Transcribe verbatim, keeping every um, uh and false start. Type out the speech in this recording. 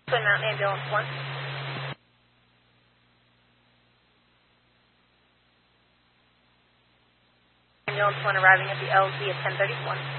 Twin Mountain Ambulance one. Ambulance one arriving at the L Z at ten thirty-one.